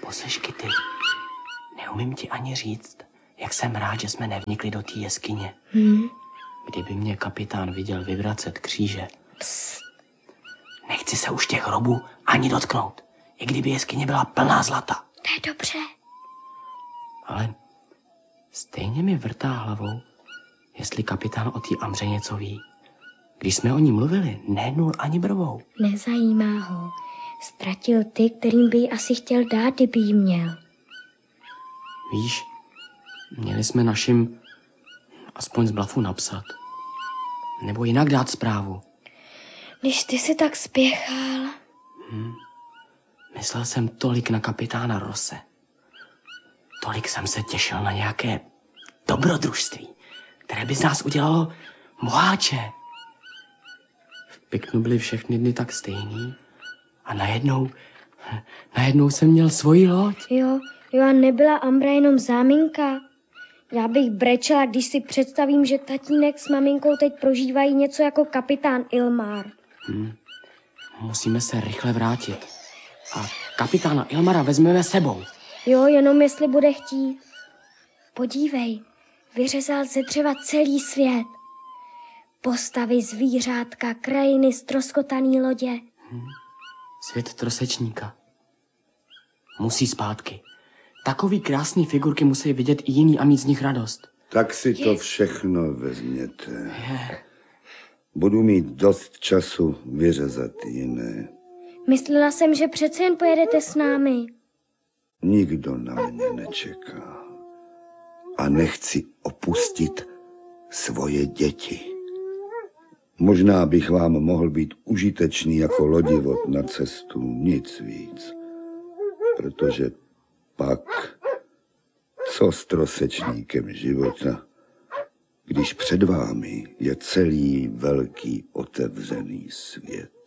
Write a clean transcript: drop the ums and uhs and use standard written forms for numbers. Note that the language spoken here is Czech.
Poslyš, Kitty, neumím ti ani říct, jak jsem rád, že jsme nevnikli do té jeskyně. Kdyby mě kapitán viděl vyvracet kříže. Psst. Nechci se už těch hrobů ani dotknout, i kdyby jeskyně byla plná zlata. To je dobře. Ale stejně mi vrtá hlavou, jestli kapitán o té Amře něco ví. Když jsme o ní mluvili, nehnul ani brvou. Nezajímá ho. Ztratil ty, kterým by ji asi chtěl dát, kdyby jí měl. Víš, měli jsme našim aspoň z blafu napsat. Nebo jinak dát zprávu. Když ty si tak spěchal. Myslel jsem tolik na kapitána Rosse. Tolik jsem se těšil na nějaké dobrodružství, které by z nás udělalo boháče. V Piknu byly všechny dny tak stejný a najednou jsem měl svoji loď. Jo, a nebyla Ambra jenom záminka. Já bych brečela, když si představím, že tatínek s maminkou teď prožívají něco jako kapitán Ilmar. Musíme se rychle vrátit. A kapitána Ilmara vezmeme sebou. Jo, jenom jestli bude chtít. Podívej, vyřezal ze dřeva celý svět. Postavy, zvířátka, krajiny, ztroskotaný lodě. Svět trosečníka. Musí zpátky. Takový krásný figurky musí vidět i jiný a mít z nich radost. Tak si to všechno vezměte. Budu mít dost času vyřezat jiné. Myslela jsem, že přece jen pojedete s námi. Nikdo na mě nečeká. A nechci opustit svoje děti. Možná bych vám mohl být užitečný jako lodivot na cestu, nic víc. Protože pak, co s trosečníkem života, když před vámi je celý velký otevřený svět.